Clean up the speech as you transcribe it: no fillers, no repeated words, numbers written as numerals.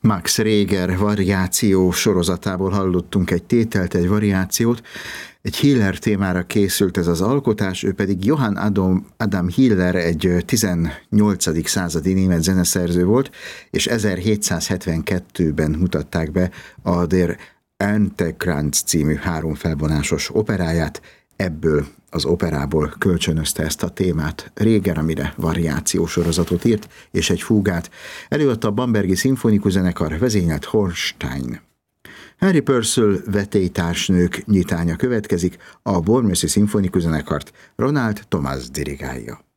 Max Reger variáció sorozatából hallottunk egy tételt, egy variációt. Egy Hiller témára készült ez az alkotás, ő pedig Johann Adam Hiller, egy 18. századi német zeneszerző volt, és 1772-ben mutatták be a Der Erntenkranz című 3 felvonásos operáját. Ebből az operából kölcsönözte ezt a témát Reger, amire variáció sorozatot írt, és egy fúgát. Előadta a Bambergi Szimfonikus Zenekar, vezényelt Hornstein. Harry Purcell vetélytársnők nyitánya következik, a Bournemouthi Szimfonikus Zenekart Ronald Thomas dirigálja.